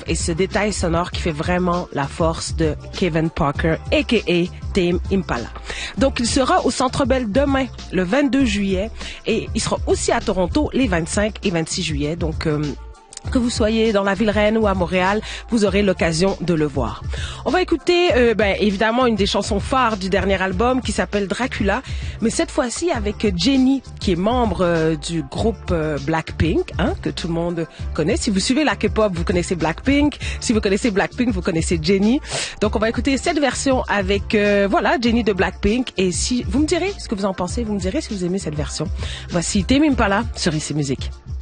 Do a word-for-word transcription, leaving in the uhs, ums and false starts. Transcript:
et ce détail sonore qui fait vraiment la force de Kevin Parker, aka Tame Impala. Donc, il sera au Centre Bell demain, le vingt-deux juillet, et il sera aussi à Toronto les vingt-cinq et vingt-six juillet. Donc, euh, que vous soyez dans la ville reine ou à Montréal, vous aurez l'occasion de le voir. On va écouter, euh, ben, évidemment, une des chansons phares du dernier album qui s'appelle Dracula, mais cette fois-ci avec Jennie, qui est membre euh, du groupe euh, Blackpink, hein, que tout le monde connaît. Si vous suivez la K-pop, vous connaissez Blackpink. Si vous connaissez Blackpink, vous connaissez Jennie. Donc, on va écouter cette version avec, euh, voilà, Jennie de Blackpink. Et si vous me direz ce que vous en pensez, vous me direz si vous aimez cette version. Voici Tame Impala sur Ici Musique.